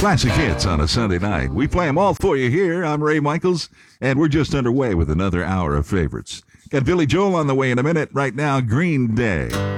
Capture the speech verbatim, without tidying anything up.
Classic hits on a Sunday night. We play them all for you here. I'm Ray Michaels, and we're just underway with another hour of favorites. Got Billy Joel on the way in a minute. Right now, Green Day.